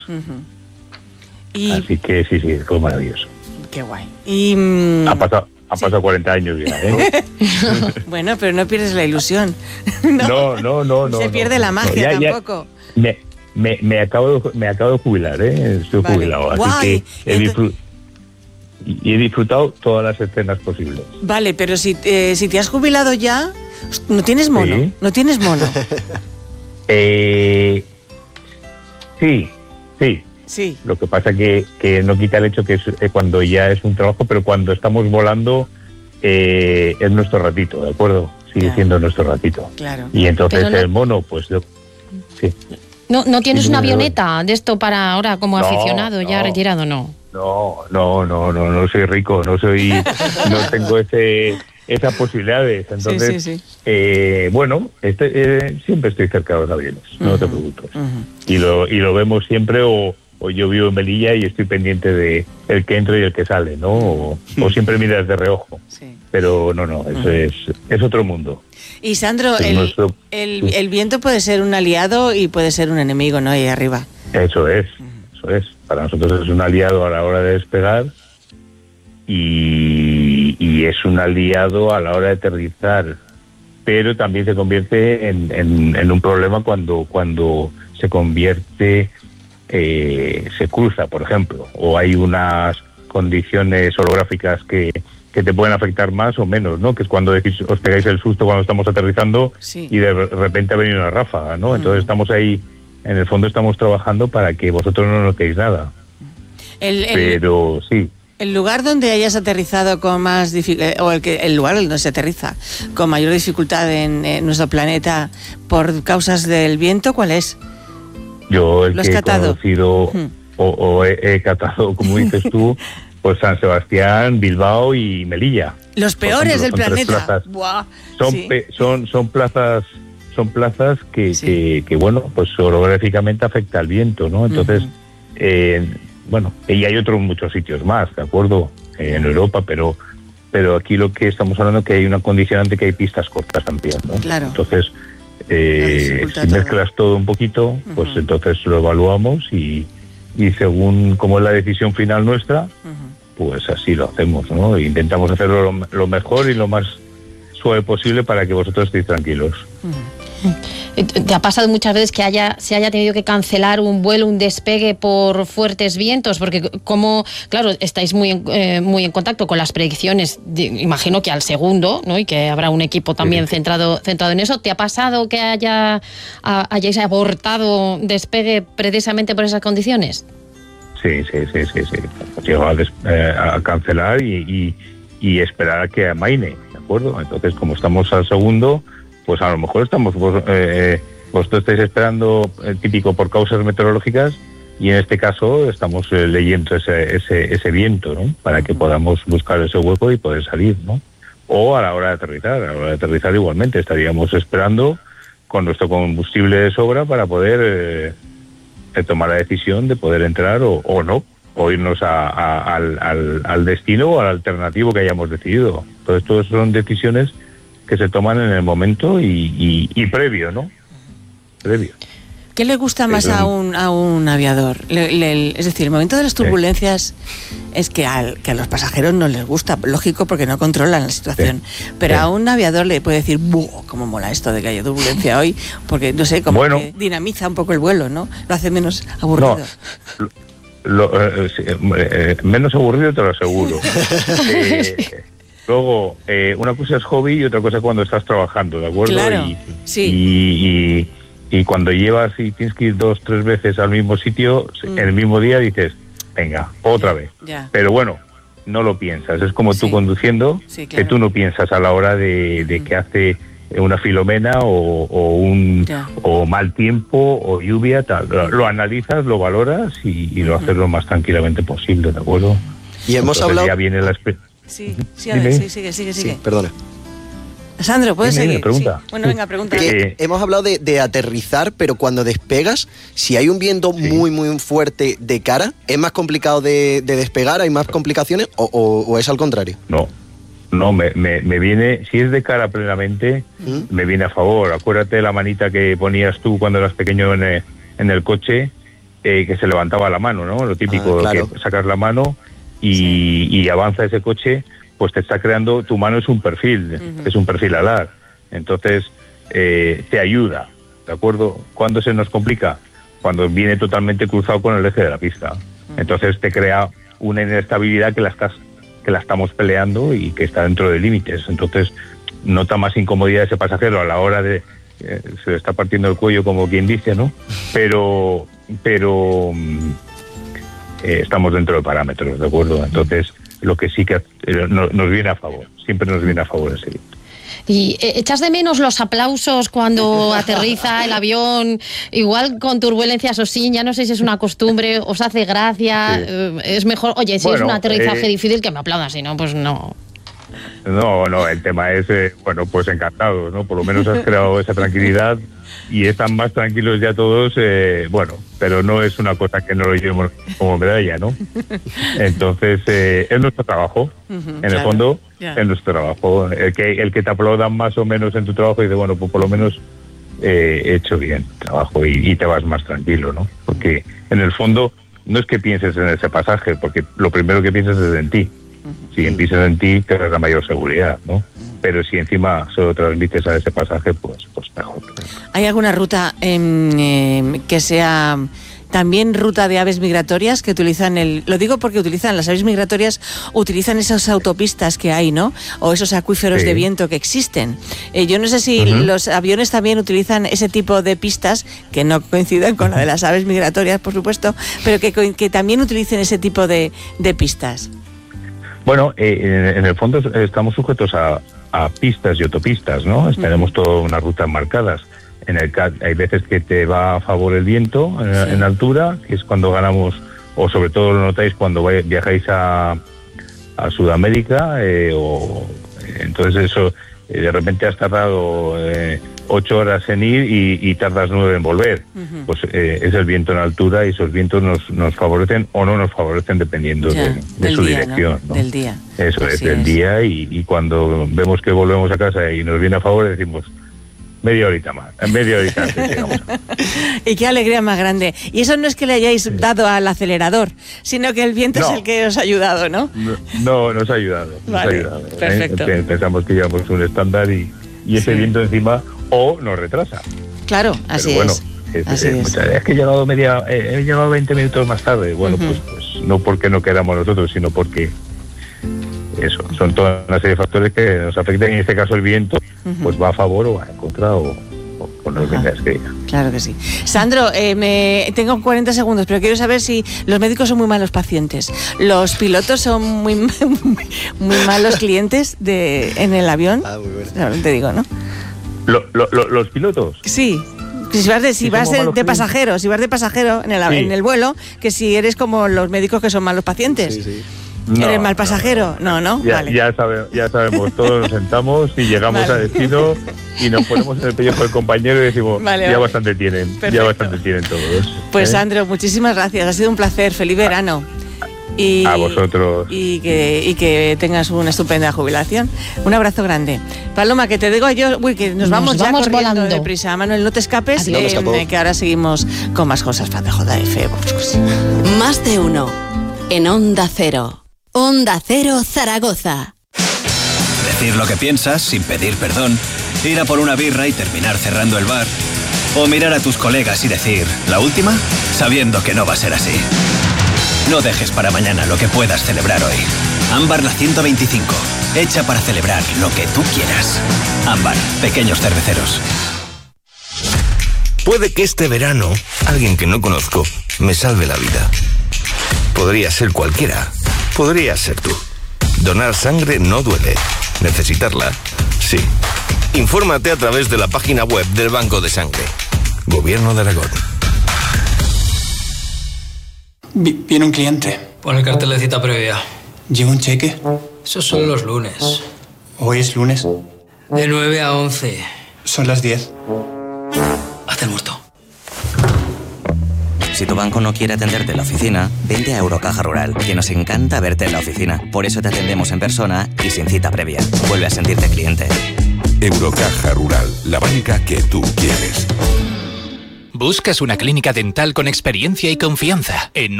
Así que sí, fue maravilloso. Qué guay. Y ha pasado 40 años ya, ¿eh? Bueno, pero no pierdes la ilusión. No. Se pierde la magia tampoco. Me acabo de jubilar, ¿eh? Estoy jubilado, así que he disfrutado todas las escenas posibles. Vale, pero si te has jubilado ya, ¿no tienes mono? ¿Sí? ¿No tienes mono? Sí. Lo que pasa que no quita el hecho que es cuando ya es un trabajo, pero cuando estamos volando es nuestro ratito, ¿de acuerdo? Sigue siendo nuestro ratito. Claro. Y entonces el mono, pues sí. ¿No tienes una avioneta de esto para ahora como aficionado ya retirado, no? No soy rico, no tengo esas posibilidades. Entonces, siempre estoy cerca de los aviones, no te preocupes. Y lo vemos siempre, o yo vivo en Melilla y estoy pendiente de el que entra y el que sale, ¿no? O siempre miras de reojo. Sí. Pero eso es otro mundo. Y Sandro, el viento puede ser un aliado y puede ser un enemigo, ¿no? Ahí arriba. Eso es. Para nosotros es un aliado a la hora de despegar y es un aliado a la hora de aterrizar, pero también se convierte en un problema cuando se convierte, se cruza, por ejemplo, o hay unas condiciones orográficas que te pueden afectar más o menos, ¿no? Que es cuando os pegáis el susto cuando estamos aterrizando y de repente ha venido una ráfaga, ¿no? Entonces estamos ahí. En el fondo estamos trabajando para que vosotros no notéis nada. Pero sí. El lugar donde hayas aterrizado con más dificultad, o el lugar donde se aterriza con mayor dificultad en nuestro planeta por causas del viento, ¿cuál es? Yo he conocido o he catado, como dices tú, pues San Sebastián, Bilbao y Melilla. Los peores del planeta. Son plazas que bueno, pues orográficamente afecta al viento, ¿no? Entonces, y hay otros muchos sitios más, ¿de acuerdo? En Europa, pero aquí lo que estamos hablando es que hay una condicionante, que hay pistas cortas también, ¿no? Claro. Entonces, si mezclas todo un poquito, pues entonces lo evaluamos y según como es la decisión final nuestra, pues así lo hacemos, ¿no? Intentamos hacerlo lo mejor y lo más suave posible para que vosotros estéis tranquilos. ¿Te ha pasado muchas veces que se haya tenido que cancelar un vuelo, un despegue por fuertes vientos? Porque claro, estáis muy en contacto con las predicciones, imagino que al segundo, ¿no? Y que habrá un equipo también centrado en eso. ¿Te ha pasado que hayáis abortado despegue precisamente por esas condiciones? Sí. Llegó a cancelar y esperar a que amaine, ¿de acuerdo? Entonces, como estamos al segundo, pues a lo mejor vosotros estáis esperando típico por causas meteorológicas, y en este caso estamos leyendo ese viento, ¿no? Para que podamos buscar ese hueco y poder salir, ¿no? O a la hora de aterrizar igualmente estaríamos esperando con nuestro combustible de sobra para poder tomar la decisión de poder entrar o no, o irnos al destino o al alternativo que hayamos decidido. Entonces, todas son decisiones que se toman en el momento y previo, ¿no? Previo. ¿Qué le gusta más a un aviador? Es decir, el momento de las turbulencias es que a los pasajeros no les gusta, lógico, porque no controlan la situación. Pero a un aviador le puede decir, cómo mola esto de que haya turbulencia hoy, porque, no sé, que dinamiza un poco el vuelo, ¿no? Lo hace menos aburrido. Menos aburrido, te lo aseguro. Luego, una cosa es hobby y otra cosa es cuando estás trabajando, ¿de acuerdo? Claro, y cuando llevas y tienes que ir 2-3 veces al mismo sitio, en el mismo día dices, venga, otra vez. Ya. Pero bueno, no lo piensas. Es como tú conduciendo, que tú no piensas a la hora de que hace una filomena o mal tiempo o lluvia, tal. Lo analizas, lo valoras y lo haces lo más tranquilamente posible, ¿de acuerdo? Y hemos hablado... Ya viene la sigue. Perdona. Sandro, ¿puedes seguir? Pregunta. Sí. Bueno, venga, pregunta. Hemos hablado de aterrizar, pero cuando despegas, si hay un viento muy, muy fuerte de cara, ¿es más complicado de despegar? ¿Hay más complicaciones o es al contrario? No, me viene, si es de cara plenamente, me viene a favor. Acuérdate de la manita que ponías tú cuando eras pequeño en el coche, que se levantaba la mano, ¿no? Lo típico, claro. que sacas la mano y avanza ese coche, pues te está creando, tu mano es un perfil, es un perfil alar. Entonces, te ayuda, ¿de acuerdo? ¿Cuándo se nos complica? Cuando viene totalmente cruzado con el eje de la pista. Entonces te crea una inestabilidad que la estamos peleando y que está dentro de límites. Entonces nota más incomodidad ese pasajero a la hora de se le está partiendo el cuello, como quien dice, ¿no? Pero estamos dentro de parámetros, ¿de acuerdo? Entonces lo que sí que nos viene a favor, siempre nos viene a favor ese viento. ¿Y echas de menos los aplausos cuando aterriza el avión? Igual con turbulencias o sin, ya no sé si es una costumbre, os hace gracia, es mejor, oye, si es un aterrizaje difícil que me aplaudan, si no, pues no. No, el tema es, pues encantados, ¿no? Por lo menos has creado esa tranquilidad y están más tranquilos ya todos, pero no es una cosa que no lo llevemos como medalla, ¿no? Entonces, es nuestro trabajo, en el fondo, es nuestro trabajo. El que te aplaudan más o menos en tu trabajo y dice, bueno, pues por lo menos he hecho bien el trabajo y te vas más tranquilo, ¿no? Porque en el fondo no es que pienses en ese pasaje, porque lo primero que piensas es en ti. Si piensas en ti, te da la mayor seguridad, ¿no? Pero si encima solo transmites a ese pasaje, pues mejor. ¿Hay alguna ruta que sea también ruta de aves migratorias que utilizan lo digo porque las aves migratorias utilizan esas autopistas que hay, ¿no? O esos acuíferos de viento que existen. Yo no sé si los aviones también utilizan ese tipo de pistas, que no coinciden con la de las aves migratorias, por supuesto, pero que también utilicen ese tipo de pistas. Bueno, en el fondo estamos sujetos a pistas y autopistas, ¿no? Tenemos todas unas rutas marcadas. Hay veces que te va a favor el viento en altura, que es cuando ganamos, o sobre todo lo notáis cuando viajáis a Sudamérica, entonces eso, de repente has tardado 8 horas en ir y tardas 9 en volver. Pues es el viento en altura y esos vientos nos favorecen o no nos favorecen dependiendo de su dirección, ¿no? Del día. Eso es, del día, y cuando vemos que volvemos a casa y nos viene a favor, decimos media horita más, antes llegamos. Y qué alegría más grande. Y eso no es que le hayáis dado al acelerador, sino que el viento es el que os ha ayudado, ¿no? No, nos ha ayudado. Vale, perfecto. Pensamos que llevamos un estándar y ese viento encima nos retrasa. Claro, así es. Es que he llegado 20 minutos más tarde. Bueno, pues no porque no queramos nosotros, sino porque eso, son toda una serie de factores que nos afectan. En este caso el viento pues va a favor o va en contra o con lo que tengas que ir. Claro que sí. Sandro, tengo 40 segundos, pero quiero saber si los médicos son muy malos pacientes. ¿Los pilotos son muy malos clientes en el avión? Muy bueno. Te digo, ¿no? ¿Los pilotos? Sí. Si vas de pasajero en el vuelo, que si eres como los médicos que son malos pacientes. Sí. ¿Eres mal pasajero? No. Vale. Ya sabemos, todos nos sentamos y llegamos a destino y nos ponemos en el pellejo del compañero y decimos, bastante tienen, perfecto. Ya bastante tienen todos. Pues Sandro, muchísimas gracias, ha sido un placer, feliz verano. Y, a vosotros. Y que tengas una estupenda jubilación. Un abrazo grande. Paloma, que te digo yo, que nos vamos ya corriendo volando deprisa. Manuel, no te escapes, que ahora seguimos con más cosas para JF. Más de uno en Onda Cero. Onda Cero Zaragoza. Decir lo que piensas sin pedir perdón, ir a por una birra y terminar cerrando el bar, o mirar a tus colegas y decir, ¿la última?, sabiendo que no va a ser así. No dejes para mañana lo que puedas celebrar hoy. Ámbar la 125, hecha para celebrar lo que tú quieras. Ámbar, pequeños cerveceros. Puede que este verano alguien que no conozco me salve la vida. Podría ser cualquiera. Podría ser tú. Donar sangre no duele. Necesitarla, sí. Infórmate a través de la página web del Banco de Sangre. Gobierno de Aragón. Viene un cliente. Pon el cartel de cita previa. ¿Lleva un cheque? Esos son los lunes. ¿Hoy es lunes? De 9 a 11. Son las 10. Haz el muerto. Si tu banco no quiere atenderte en la oficina, vente a Eurocaja Rural, que nos encanta verte en la oficina. Por eso te atendemos en persona y sin cita previa. Vuelve a sentirte cliente. Eurocaja Rural, la banca que tú quieres. ¿Buscas una clínica dental con experiencia y confianza? En